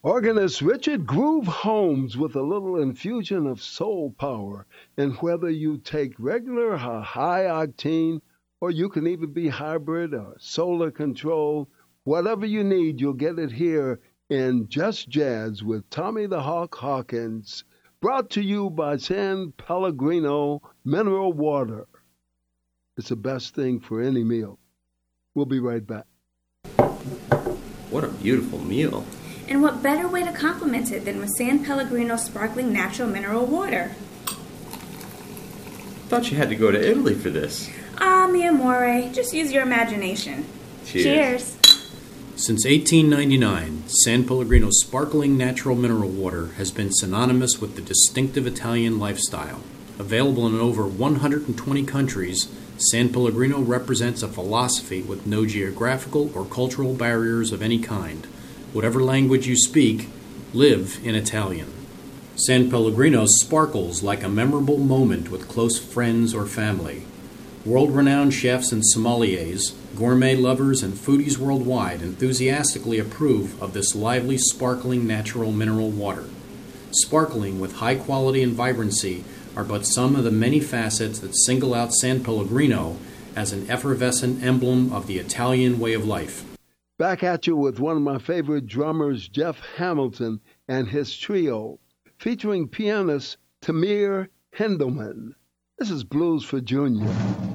Organist Richard Groove Holmes with a little infusion of soul power. And whether you take regular or high octane, or you can even be hybrid or solar control, whatever you need, you'll get it here in Just Jazz with Tommy the Hawk Hawkins. Brought to you by San Pellegrino Mineral Water. It's the best thing for any meal. We'll be right back. What a beautiful meal. And what better way to complement it than with San Pellegrino sparkling natural mineral water? Thought you had to go to Italy for this. Ah, mi amore, just use your imagination. Cheers. Since 1899, San Pellegrino sparkling natural mineral water has been synonymous with the distinctive Italian lifestyle. Available in over 120 countries, San Pellegrino represents a philosophy with no geographical or cultural barriers of any kind. Whatever language you speak, live in Italian. San Pellegrino sparkles like a memorable moment with close friends or family. World-renowned chefs and sommeliers, gourmet lovers, and foodies worldwide enthusiastically approve of this lively, sparkling natural mineral water. Sparkling with high quality and vibrancy are but some of the many facets that single out San Pellegrino as an effervescent emblem of the Italian way of life. Back at you with one of my favorite drummers, Jeff Hamilton, and his trio, featuring pianist Tamir Hendelman. This is Blues for Junior.